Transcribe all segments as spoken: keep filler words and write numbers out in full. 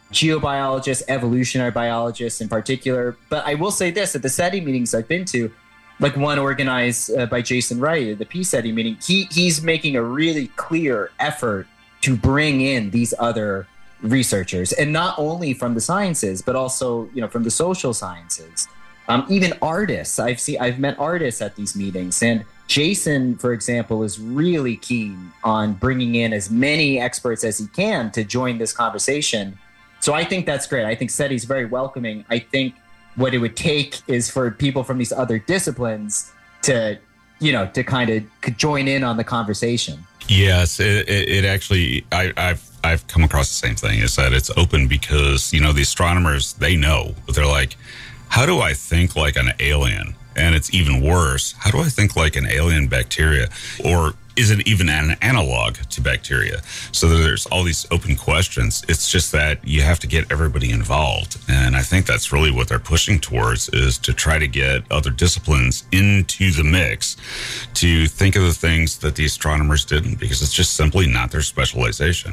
geobiologists, evolutionary biologists in particular. But I will say this, at the SETI meetings I've been to, like one organized uh, by Jason Wright at the P SETI meeting, he he's making a really clear effort to bring in these other researchers, and not only from the sciences, but also, you know, from the social sciences. Um, even artists. I've seen, I've met artists at these meetings, and Jason, for example, is really keen on bringing in as many experts as he can to join this conversation. So I think that's great. I think SETI is very welcoming. I think what it would take is for people from these other disciplines to, you know, to kind of join in on the conversation. Yes, it, it, it actually, I, I've I've come across the same thing, is that it's open because, you know, the astronomers, they know, but they're like, how do I think like an alien? And it's even worse, how do I think like an alien bacteria? Or is it even an analog to bacteria? So there's all these open questions. It's just that you have to get everybody involved. And I think that's really what they're pushing towards, is to try to get other disciplines into the mix to think of the things that the astronomers didn't, because it's just simply not their specialization.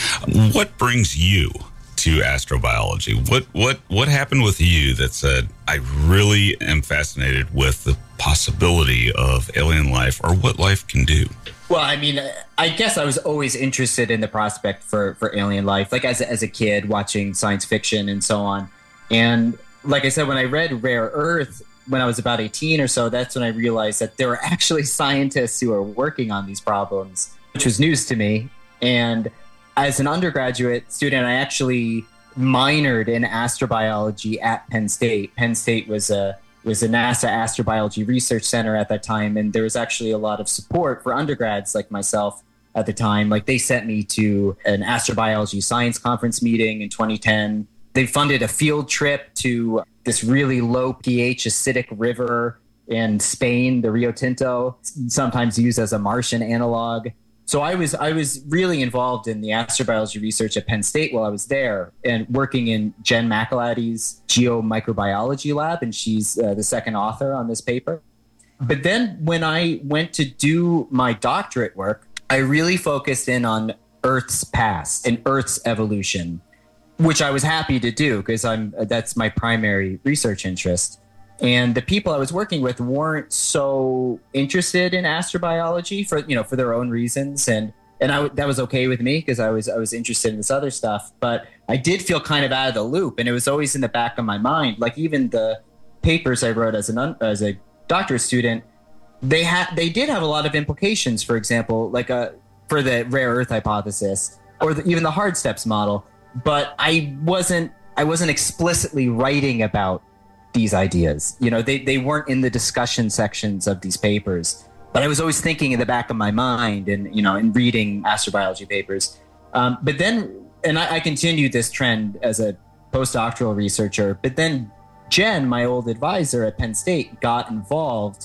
What brings you to astrobiology? What what what happened with you that said, I really am fascinated with the possibility of alien life, or what life can do? Well, I mean, I guess I was always interested in the prospect for, for alien life, like as a, as a kid watching science fiction and so on. And like I said, when I read Rare Earth, when I was about eighteen or so, that's when I realized that there were actually scientists who are working on these problems, which was news to me. And as an undergraduate student, I actually minored in astrobiology at Penn State. Penn State was a was a NASA astrobiology research center at that time, and there was actually a lot of support for undergrads like myself at the time. Like, they sent me to an astrobiology science conference meeting in twenty ten. They funded a field trip to this really low pH acidic river in Spain, the Rio Tinto, sometimes used as a Martian analog. So I was I was really involved in the astrobiology research at Penn State while I was there, and working in Jen McElady's geomicrobiology lab, and she's uh, the second author on this paper. But then when I went to do my doctorate work, I really focused in on Earth's past and Earth's evolution, which I was happy to do because I'm that's my primary research interest. And the people I was working with weren't so interested in astrobiology for, you know, for their own reasons. And and I, that was okay with me because I was I was interested in this other stuff. But I did feel kind of out of the loop. And it was always in the back of my mind. Like, even the papers I wrote as an as a doctorate student, they had they did have a lot of implications. For example, like a for the rare earth hypothesis, or the, even the hard steps model. But I wasn't I wasn't explicitly writing about these ideas. You know, they, they weren't in the discussion sections of these papers, but I was always thinking in the back of my mind and, you know, in reading astrobiology papers. Um, but then, and I, I continued this trend as a postdoctoral researcher, but then Jen, my old advisor at Penn State, got involved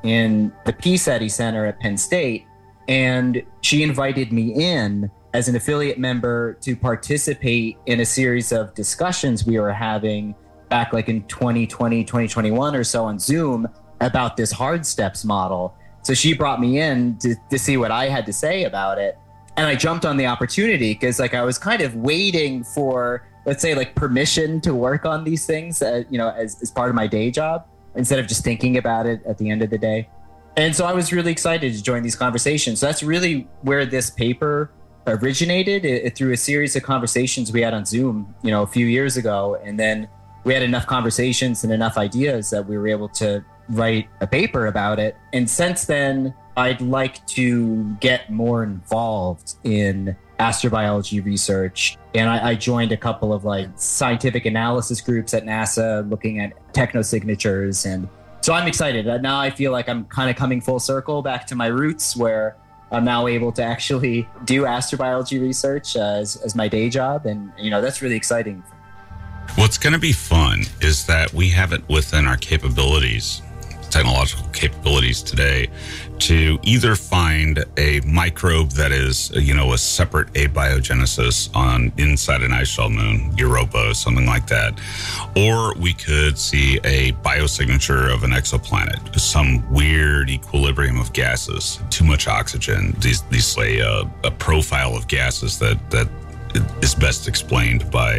in the P SETI Center at Penn State, and she invited me in as an affiliate member to participate in a series of discussions we were having back like in twenty twenty, twenty twenty-one or so on Zoom about this hard steps model. So she brought me in to, to see what I had to say about it. And I jumped on the opportunity because like I was kind of waiting for, let's say, like permission to work on these things, uh, you know, as, as part of my day job, instead of just thinking about it at the end of the day. And so I was really excited to join these conversations. So that's really where this paper originated, it, it, through a series of conversations we had on Zoom, you know, a few years ago. And then we had enough conversations and enough ideas that we were able to write a paper about it. And since then, I'd like to get more involved in astrobiology research. And I, I joined a couple of like scientific analysis groups at NASA looking at technosignatures. And so I'm excited. Now I feel like I'm kind of coming full circle back to my roots, where I'm now able to actually do astrobiology research uh, as, as my day job. And, you know, that's really exciting. What's going to be fun is that we have it within our capabilities, technological capabilities today, to either find a microbe that is, you know, a separate abiogenesis on inside an ice shell moon, Europa, something like that, or we could see a biosignature of an exoplanet, some weird equilibrium of gases, too much oxygen. These, these say uh, a profile of gases that that is best explained by a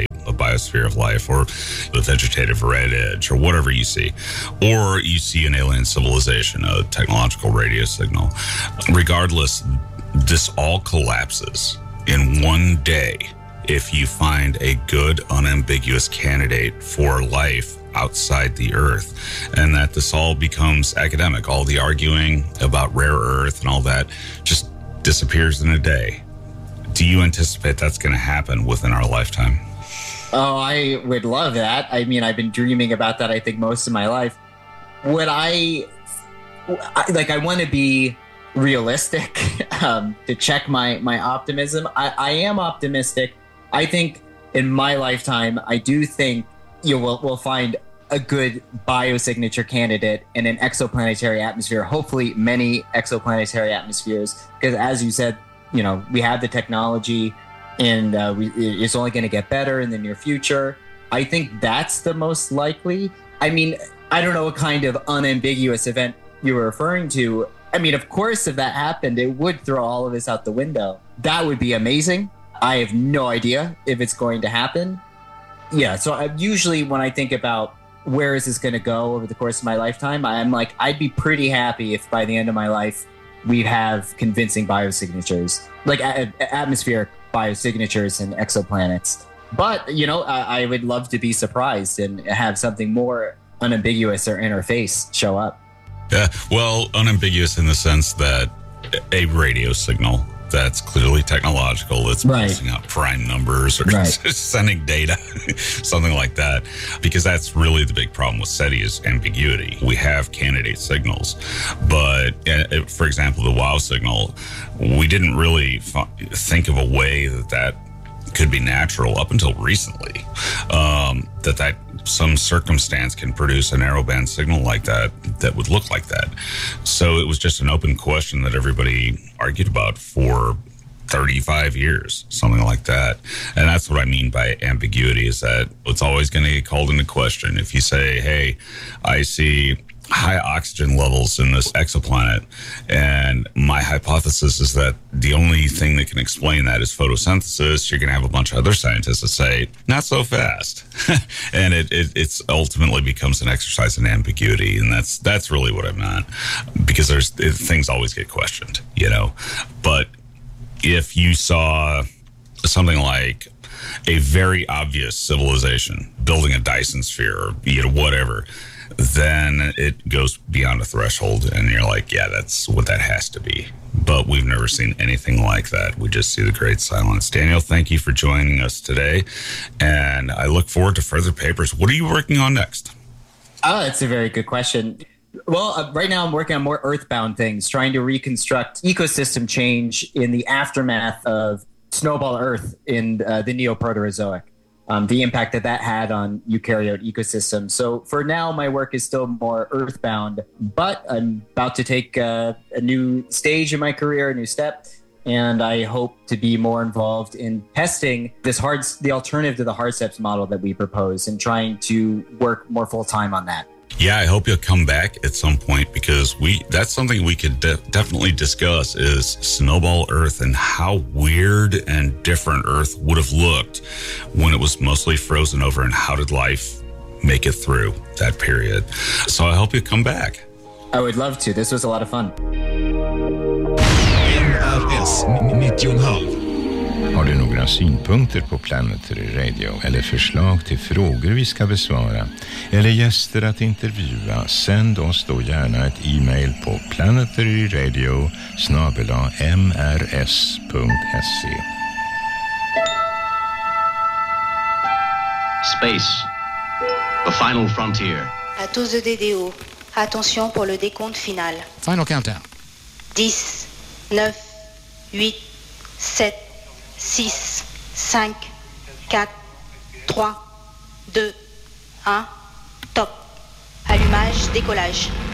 biosphere of life, or the vegetative red edge, or whatever you see. Or you see an alien civilization, a technological radio signal. Regardless, this all collapses in one day if you find a good, unambiguous candidate for life outside the Earth, and that this all becomes academic. All the arguing about rare earth and all that just disappears in a day. Do you anticipate that's going to happen within our lifetime? Oh, I would love that. I mean, I've been dreaming about that, I think, most of my life. Would I, I like, I want to be realistic um, to check my, my optimism. I, I am optimistic. I think in my lifetime, I do think you know, we'll, we'll find a good biosignature candidate in an exoplanetary atmosphere, hopefully many exoplanetary atmospheres, because as you said, you know, we have the technology and uh, we, it's only going to get better in the near future. I think that's the most likely. I mean, I don't know what kind of unambiguous event you were referring to. I mean, of course, if that happened, it would throw all of this out the window. That would be amazing. I have no idea if it's going to happen. Yeah, so I, usually when I think about where is this going to go over the course of my lifetime, I'm like, I'd be pretty happy if by the end of my life, we have convincing biosignatures, like a- atmospheric biosignatures and exoplanets. But, you know, I-, I would love to be surprised and have something more unambiguous or interface show up. Yeah, well, unambiguous in the sense that a radio signal that's clearly technological, it's right. Passing out prime numbers or right. sending data, something like that. Because that's really the big problem with SETI is ambiguity. We have candidate signals, but uh, for example, the WOW signal, we didn't really f- think of a way that that could be natural up until recently, um, that that some circumstance can produce a narrowband signal like that that would look like that. So it was just an open question that everybody argued about for thirty-five years, something like that. And that's what I mean by ambiguity, is that it's always going to get called into question. If you say, hey, I see high oxygen levels in this exoplanet, and my hypothesis is that the only thing that can explain that is photosynthesis, you're going to have a bunch of other scientists that say, not so fast. And it, it it's ultimately becomes an exercise in ambiguity. And that's that's really what I meant, because there's it, things always get questioned, you know. But if you saw something like a very obvious civilization building a Dyson sphere, or you know, whatever, then it goes beyond a threshold and you're like, yeah, that's what that has to be. But we've never seen anything like that. We just see the great silence. Daniel, thank you for joining us today. And I look forward to further papers. What are you working on next? Oh, that's a very good question. Well, uh, right now I'm working on more earthbound things, trying to reconstruct ecosystem change in the aftermath of Snowball Earth in uh, the Neoproterozoic. Um, the impact that that had on eukaryote ecosystems. So for now, my work is still more earthbound, but I'm about to take uh, a new stage in my career, a new step, and I hope to be more involved in testing this hard, the alternative to the HARCEPS model that we propose, and trying to work more full time on that. Yeah, I hope you'll come back at some point, because we that's something we could de- definitely discuss is Snowball Earth and how weird and different Earth would have looked when it was mostly frozen over, and how did life make it through that period. So I hope you come back. I would love to. This was a lot of fun. N R S nittio komma fem. Har du några synpunkter på Planetary Radio eller förslag till frågor vi ska besvara eller gäster att intervjua, sänd oss då gärna ett e-mail på planetaryradio snabel-a m r s punkt s e. Space, the final frontier. À tous de D D O, attention pour le décompte final. Final countdown. dix, neuf, huit, sept, six, cinq, quatre, trois, deux, un, top. Allumage, décollage.